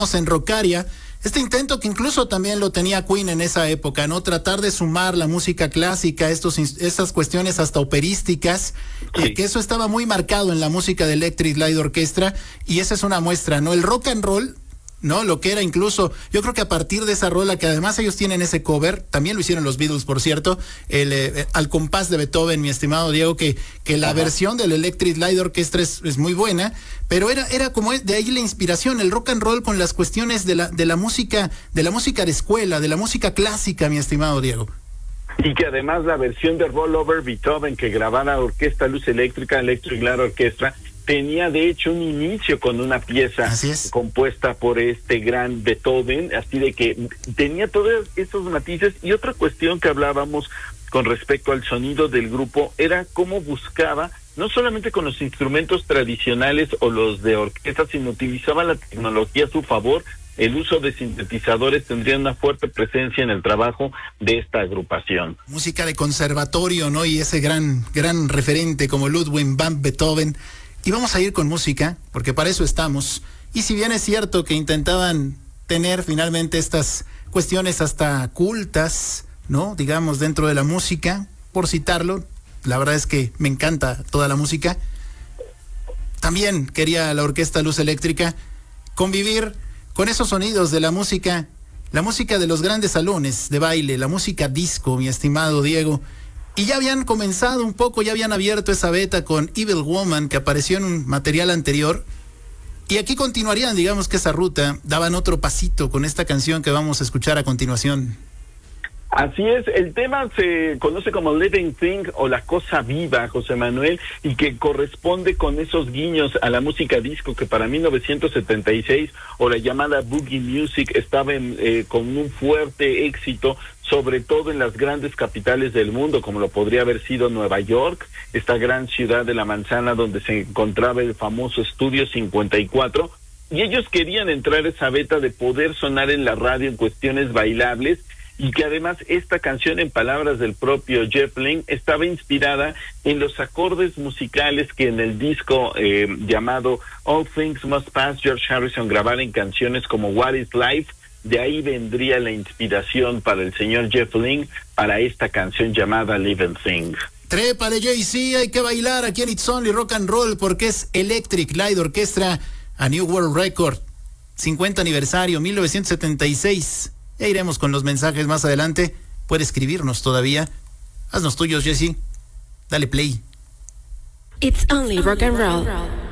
en Rockaria, este intento que incluso también lo tenía Queen en esa época, ¿no? Tratar de sumar la música clásica, estas cuestiones hasta operísticas, Sí. que eso estaba muy marcado en la música de Electric Light Orchestra, y esa es una muestra, ¿no? El rock and roll, ¿no? Lo que era incluso, yo creo que a partir de esa rola, que además ellos tienen ese cover, también lo hicieron los Beatles, por cierto, al compás de Beethoven, mi estimado Diego, que la versión del Electric Light Orchestra es muy buena, pero era como de ahí la inspiración, el rock and roll con las cuestiones de la música de escuela, de la música clásica, mi estimado Diego. Y que además la versión de Roll Over Beethoven que grabara Orquesta Luz Eléctrica, Electric Light Orchestra, tenía de hecho un inicio con una pieza compuesta por este gran Beethoven, así de que tenía todos esos matices. Y otra cuestión que hablábamos con respecto al sonido del grupo era cómo buscaba, no solamente con los instrumentos tradicionales o los de orquesta, sino utilizaba la tecnología a su favor. El uso de sintetizadores tendría una fuerte presencia en el trabajo de esta agrupación. Música de conservatorio, ¿no? Y ese gran referente como Ludwig van Beethoven. Y vamos a ir con música, porque para eso estamos. Y si bien es cierto que intentaban tener finalmente estas cuestiones hasta cultas, ¿no? Digamos, dentro de la música, por citarlo, la verdad es que me encanta toda la música. También quería la Orquesta Luz Eléctrica convivir con esos sonidos de la música de los grandes salones de baile, la música disco, mi estimado Diego. Y ya habían comenzado un poco, ya habían abierto esa beta con Evil Woman, que apareció en un material anterior. Y aquí continuarían, digamos que esa ruta, daban otro pasito con esta canción que vamos a escuchar a continuación. Así es, el tema se conoce como Living Thing o La Cosa Viva, José Manuel, y que corresponde con esos guiños a la música disco que para 1976 o la llamada Boogie Music estaba con un fuerte éxito, sobre todo en las grandes capitales del mundo, como lo podría haber sido Nueva York, esta gran ciudad de la manzana donde se encontraba el famoso Estudio 54, y ellos querían entrar a esa beta de poder sonar en la radio en cuestiones bailables, y que además esta canción, en palabras del propio Jeff Lynne, estaba inspirada en los acordes musicales que en el disco llamado All Things Must Pass, George Harrison grabara en canciones como What is Life. De ahí vendría la inspiración para el señor Jeff Lynne para esta canción llamada Living Thing. Trépale, Jay-Z, hay que bailar aquí en It's Only Rock and Roll, porque es Electric Light Orchestra, a New World Record, 50 aniversario, 1976. Ya iremos con los mensajes más adelante. Puede escribirnos todavía. Haznos tuyos, Jesse. Dale play. It's Only Rock and Roll.